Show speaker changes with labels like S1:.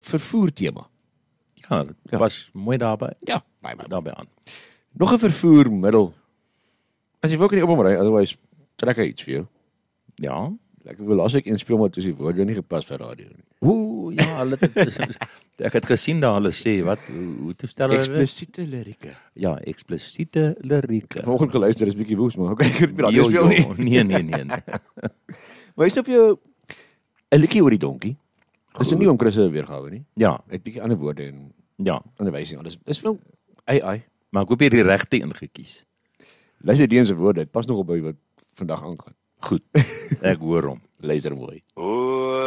S1: vervoer tema.
S2: Ja, dit was mooi daarby.
S1: Ja, baie.
S2: Daarby aan.
S1: Nog 'n vervoermiddel. As jy wil kan jy op hom ry, otherwise trek hy iets vir jou.
S2: Ja.
S1: Ek wil as ek inspel maar tussen die woorde nie gepas vir radio nie.
S2: Ja, ek het gesien daar hulle sê, wat, hoe te stel hulle dit?
S1: Eksplisiete lirieke.
S2: Ja, eksplisiete lirieke.
S1: Vanoggend geluister is bietjie woes, maar ek het nie radio speel nie.
S2: Nee.
S1: Maar is op jou 'n liedjie oor die donkie. Dis nie om Chris se weergawe nie.
S2: Ja,
S1: Hy het bietjie ander woorde en
S2: ja.
S1: ander wyse. Dis veel AI.
S2: Maar ek hoop jy het die regte ingekies.
S1: Luister die se woorde, dit pas nog op by wat vandag aangaan.
S2: Goed, ek hoor hom.
S1: Luister mooi.